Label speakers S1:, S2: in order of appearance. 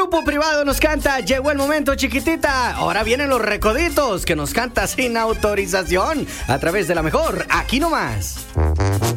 S1: Grupo Privado nos canta Llegó el momento, chiquitita. Ahora vienen los Recoditos, que nos canta sin autorización a través de la mejor, aquí nomás.